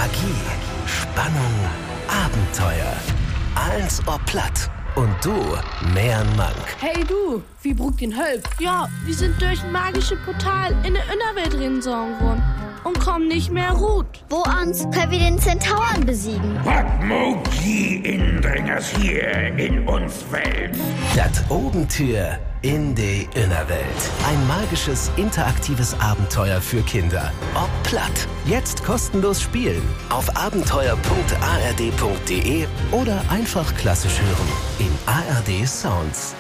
Magie, Spannung, Abenteuer. Alles ob platt. Und du, mehr Mank. Hey du, wie brugt den Hölp? Ja, wir sind durch ein magisches Portal in der Innerwelt rinsauen worden und kommen nicht mehr gut. Wo ans können wir den Zentauren besiegen? Wat Mogi Indringers hier in uns Welt. Das Obentür in die Innerwelt. Ein magisches, interaktives Abenteuer für Kinder. Ob platt. Jetzt kostenlos spielen. Auf abenteuer.ard.de oder einfach klassisch hören. In ARD Sounds.